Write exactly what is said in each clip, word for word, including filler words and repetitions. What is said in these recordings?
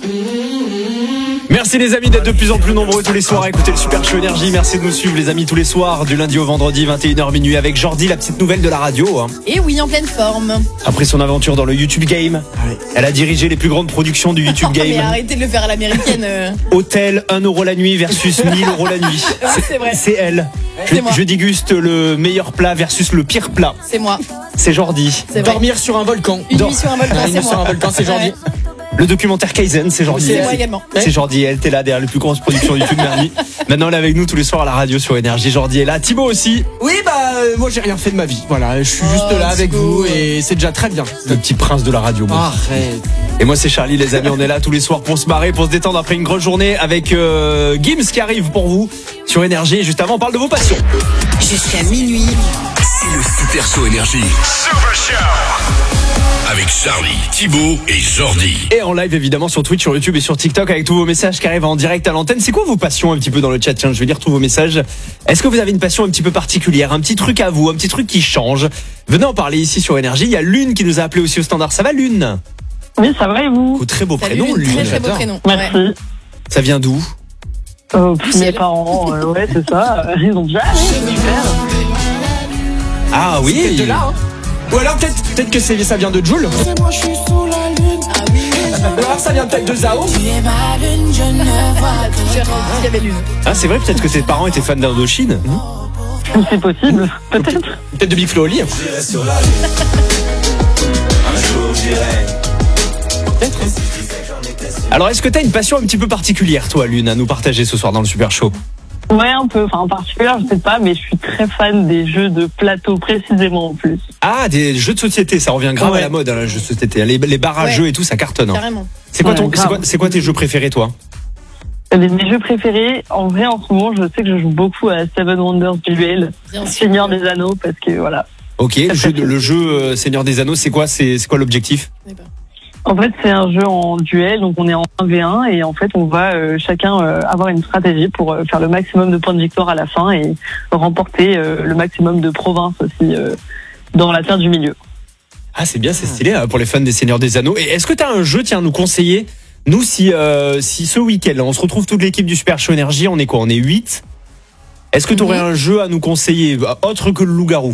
Merci les amis d'être de plus en plus nombreux tous les soirs à écouter le Super Show Énergie. Merci de nous suivre les amis tous les soirs du lundi au vendredi vingt et une heures minuit avec Jordi, la petite nouvelle de la radio. Hein. Et oui, en pleine forme. Après son aventure dans le YouTube Game, elle a dirigé les plus grandes productions du YouTube Game. Mais arrêtez de le faire à l'américaine. Euh... Hôtel un euro la nuit versus mille euros la nuit. Oui, c'est vrai. C'est elle. Je, C'est moi. je déguste le meilleur plat versus le pire plat. C'est moi. C'est Jordi. C'est vrai. Dormir sur un volcan. Une Dor- nuit sur un volcan, c'est Dormir moi. sur un volcan, c'est Jordi. Ouais. Le documentaire Kaizen, c'est Jordi. C'est moi également. C'est Jordi, elle était là derrière les plus grosses productions YouTube Merdi. Maintenant elle est avec nous tous les soirs à la radio sur Énergie. Jordi est là, Thibaut aussi. Oui, bah, euh, moi j'ai rien fait de ma vie. Voilà, je suis juste Oh, là avec Thibaut. vous et c'est déjà très bien. Le petit prince de la radio. moi. Arrête. Et moi c'est Charlie les amis, on est là tous les soirs pour se marrer, pour se détendre après une grosse journée avec euh, Gims qui arrive pour vous sur Énergie. Et juste avant on parle de vos passions. Jusqu'à minuit. C'est le Super Show Énergie. Super Show avec Charlie, Thibaut et Jordi. Et en live évidemment sur Twitch, sur YouTube et sur TikTok avec tous vos messages qui arrivent en direct à l'antenne. C'est quoi vos passions un petit peu dans le chat? Tiens, je vais lire tous vos messages. Est-ce que vous avez une passion un petit peu particulière, un petit truc à vous, un petit truc qui change? Venez en parler ici sur Énergie. Il y a Lune qui nous a appelé aussi au standard. Ça va Lune? Oui, ça va et vous? Oh, très beau Salut, prénom Lune, Lune. très très beau j'adore. prénom. Merci. Ouais. Ça vient d'où? Euh, Du mes ciel. parents, euh, ouais, c'est ça. euh, Ils ont déjà allé, super. Ah C'est oui. de là, hein. Ou alors peut-être peut-être que c'est, ça vient de Jul. Ah oui, oui, oui. Ou alors ça vient peut-être de Zao. Il y avait Lune. Ah c'est vrai, peut-être que tes parents étaient fans d'Indochine. C'est possible, peut-être. Peut-être de Big Flo Oli. Alors est-ce que t'as une passion un petit peu particulière toi Lune à nous partager ce soir dans le Super Show? Ouais, un peu. Enfin, en particulier, je sais pas, mais je suis très fan des jeux de plateau, précisément, en plus. Ah, des jeux de société, ça revient grave Ouais. à la mode, hein, les jeux de société. Les, les bars à Ouais. jeux et tout, ça cartonne. hein. Carrément. C'est quoi, Ouais, ton, grave. c'est quoi, c'est quoi tes jeux préférés, toi? Les, mes jeux préférés, en vrai, en ce moment, je sais que je joue beaucoup à Seven Wonders Duel, Bien sûr. Seigneur des Anneaux, parce que voilà. Ok, le Ça jeu, fait- le jeu euh, Seigneur des Anneaux, c'est quoi, c'est, c'est quoi l'objectif? Je sais pas. En fait, c'est un jeu en duel, donc on est en un v un et en fait, on va euh, chacun euh, avoir une stratégie pour euh, faire le maximum de points de victoire à la fin et remporter euh, le maximum de provinces aussi euh, dans la terre du milieu. Ah, c'est bien, c'est stylé hein, pour les fans des Seigneurs des Anneaux. Et est-ce que t'as un jeu, tiens, à nous conseiller? Nous, si, euh, si ce week-end, là, on se retrouve toute l'équipe du Super Show Énergie, on est quoi? On est huit. Est-ce que t'aurais Mhm. un jeu à nous conseiller, autre que le loup-garou?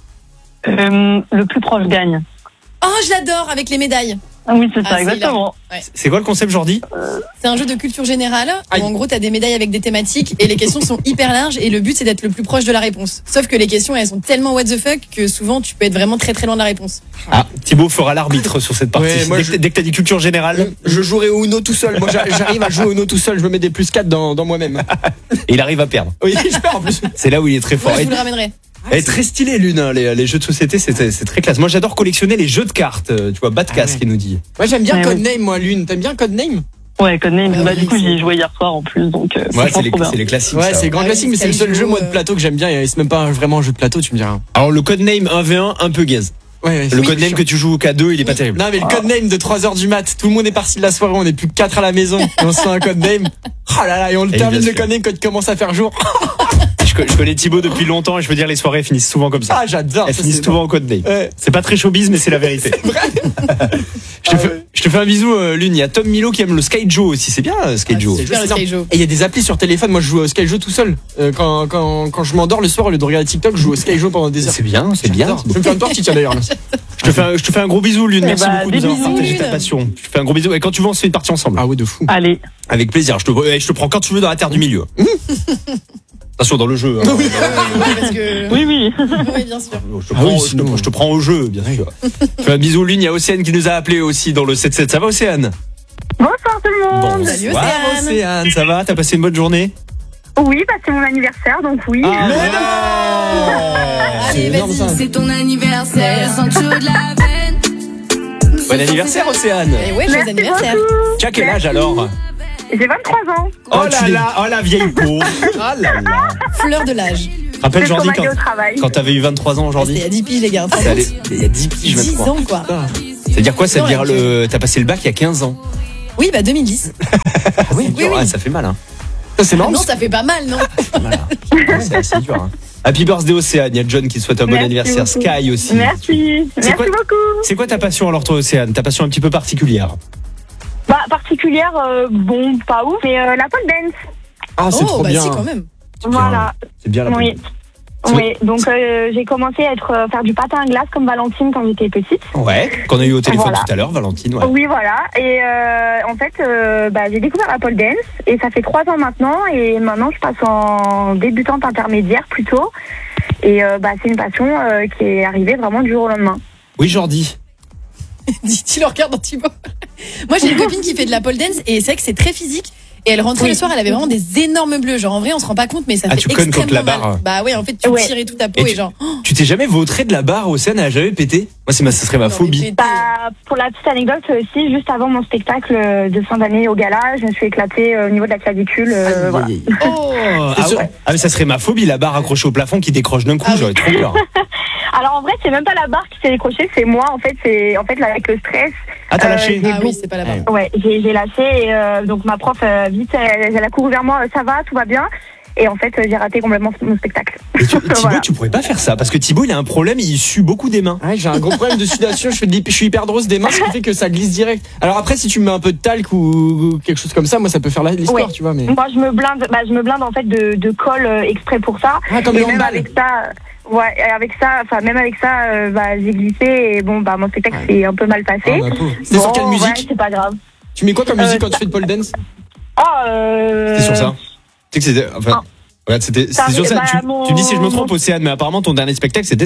Euh, le plus proche gagne. Oh, je l'adore avec les médailles. Ah oui, c'est ça, Ah, c'est exactement. C'est quoi le concept, Jordi? C'est un jeu de culture générale où Aïe. en gros t'as des médailles avec des thématiques et les questions sont hyper larges et le but c'est d'être le plus proche de la réponse. Sauf que les questions elles sont tellement what the fuck que souvent tu peux être vraiment très très loin de la réponse. Ah, Thibaut fera l'arbitre sur cette partie. Ouais, moi, dès, je- que, dès que t'as dit culture générale, Je jouerai au Uno tout seul. Moi j'a- j'arrive à jouer au Uno tout seul. Je me mets des plus quatre dans, dans moi-même. et il arrive à perdre. Oui, je perds en plus. C'est là où il est très fort. Moi je Et- vous le ramènerai. Elle est très stylée, Lune, hein, les, les jeux de société, c'est, c'est très classe. Moi, j'adore collectionner les jeux de cartes. euh, Tu vois, Batcast Ah ouais. qui nous dit. Moi j'aime bien Ouais, Codename, moi, Lune. T'aimes bien Codename? Ouais, Codename. Ah bah, oui, du coup, j'y c'est- ai joué hier soir en plus, donc euh, Ouais, franchement, c'est les, trop bien. c'est les classiques. Ouais, ça. c'est le grand Ah oui, classique, mais c'est le seul Skyjo, jeu moi de euh. plateau que j'aime bien. Et c'est même pas vraiment un jeu de plateau, tu me diras. Alors, le codename un v un, un peu gaze. Ouais, ouais, Le oui, codename chiant. que tu joues au K deux, il est pas terrible. Non, mais le codename de trois heures du mat, tout le monde est parti de la soirée, on est plus que quatre à la maison, et on se fait un codename. Oh là là, et on le Et termine bien le sûr. codename quand il commence à faire jour. Je, co- je connais Thibaut depuis longtemps et je veux dire, les soirées finissent souvent comme ça. Ah, j'adore. Elles ça, finissent c'est souvent au codename. bon. Ouais. C'est pas très showbiz, mais c'est la vérité. je, te fais, je te fais un bisou, euh, Lune. Il y a Tom Milo qui aime le Skyjo aussi. C'est bien, euh, Skyjo. Ah, super le C'est Skyjo. Et il y a des applis sur téléphone, moi je joue au Skyjo tout seul. Euh, quand, quand, quand je m'endors le soir, au lieu de regarder TikTok, je joue au Skyjo pendant des heures. C'est bien, c'est bien. J'adore. Je vais me faire une partie, tiens d'ailleurs. là. Je te fais un, je te fais un gros bisou, Lune. Eh Merci bah, beaucoup de des nous avoir bisous, partagé ta Lune. passion. Je te fais un gros bisou. Et quand tu veux, on se fait une partie ensemble. Ah ouais, de fou. Allez, Avec plaisir. Je te, eh, je te prends quand tu veux dans la terre du milieu. Attention, dans le jeu. hein. Ouais, parce que... oui, oui. Oui, bien sûr. Je te, Ah prends, oui, je, te, sinon- je te prends au jeu, bien sûr. Je fais un bisou, Lune. Il y a Océane qui nous a appelé aussi dans le sept sept. Ça va, Océane? Bonsoir tout le monde. Salut, Bonsoir, Océane. Océane. Ça va? T'as passé une bonne journée? Oui, bah, c'est mon anniversaire, donc oui. Ah, Mais non. Allez, énorme, vas-y. ça. C'est ton anniversaire, sans chaud de la veine. Bon anniversaire, Océane. Et ouais, joyeux anniversaire. Tu as quel âge alors? J'ai vingt-trois ans. Oh tu là l'es- là, oh la vieille peau. Oh là là. Fleur de l'âge. Rappelle C'est Jordi pour quand, aller au travail. quand t'avais eu vingt-trois ans C'était aujourd'hui. il y a dix piges, les gars. C'est allé- Il y a dix piges, dix vingt-trois. ans, quoi. C'est-à-dire quoi? Ça veut Non, dire ok. le, t'as passé le bac il y a quinze ans. Oui, bah deux mille dix. Oui, oui, oui. ça fait mal, hein. Ça, c'est Ah marrant. non, ça fait pas mal, non? Voilà. C'est assez dur, hein. Happy birthday Océane. Il y a John qui te souhaite un bon Merci anniversaire. beaucoup. Sky aussi. Merci. Merci quoi- beaucoup. C'est quoi ta passion alors toi, Océane? Ta passion un petit peu particulière? Bon, Bah, particulière, euh, bon, pas ouf, mais euh, la pole dance. Ah, c'est oh, trop bah bien. si, quand même. C'est bien, Voilà. C'est bien la Oui. bonne. Oui, donc euh, j'ai commencé à être, euh, faire du patin à glace comme Valentine quand j'étais petite. Ouais, qu'on a eu au téléphone Voilà. tout à l'heure, Valentine. Ouais. Oui, voilà. Et euh, en fait, euh, bah, j'ai découvert la pole dance et ça fait trois ans maintenant. Et maintenant, je passe en débutante intermédiaire plutôt. Et euh, bah, c'est une passion euh, qui est arrivée vraiment du jour au lendemain. Oui, Jordi. Dit-il le regard dans Thibaut. Moi, j'ai une copine qui fait de la pole dance et c'est vrai que c'est très physique. Et elle rentrait Oui. le soir, elle avait vraiment des énormes bleus. Genre, en vrai, on se rend pas compte, mais ça Ah, fait tu cognes extrêmement contre la mal. barre. Bah ouais, en fait, tu Ouais. tires et tout ta peau Et et, tu- genre. oh, Tu t'es jamais vautré de la barre au scène, elle a jamais pété? Moi, c'est ma, ça serait ma non, mais phobie. pété. Bah, pour la petite anecdote aussi, juste avant mon spectacle de fin d'année au gala, je me suis éclatée euh, au niveau de la clavicule. euh, Aïe, voilà. aïe, aïe. Oh Ah, sûr. ouais. Ah, mais ça serait ma phobie, la barre accrochée au plafond qui décroche d'un coup, Ah oui. j'aurais trop peur. Alors en vrai, c'est même pas la barre qui s'est décrochée, c'est moi. En fait, c'est en fait là, avec le stress. Ah, t'as Euh, lâché? j'ai Ah oui, c'est pas la barre. Ouais, j'ai j'ai lâché et euh, donc ma prof euh, vite, elle, elle a couru vers moi, euh, ça va, tout va bien. Et en fait, euh, j'ai raté complètement mon spectacle. Et tu, Thibaut, Voilà. tu pourrais pas faire ça parce que Thibaut, il a un problème, il sue beaucoup des mains. Ouais, j'ai un gros problème de sudation, je, fais de l'hyp- je suis hyper drôse des mains, ce qui fait que ça glisse direct. Alors après, si tu me mets un peu de talc ou, ou quelque chose comme ça, moi ça peut faire la- l'histoire, Ouais. tu vois. Mais... Moi, je me blinde, bah, je me blinde en fait de, de colle euh, exprès pour ça. Ah, comme et les même handballs. avec ça, euh, ouais, et avec ça, enfin même avec ça, euh, bah, j'ai glissé et bon, bah mon spectacle Ouais. s'est un peu mal passé. Ah, ma pauvre. C'était Bon, sur quelle ouais, musique? c'est pas grave. Tu mets quoi comme Euh, musique quand tu fais de pole dance? Oh, euh... C'est sur ça? Tu sais que c'était. Enfin, Ah. regarde, c'était Ça c'était sur ça. arrive- Tu, bah, mon- tu me dis si je me trompe, Océane, mais apparemment ton dernier spectacle, c'était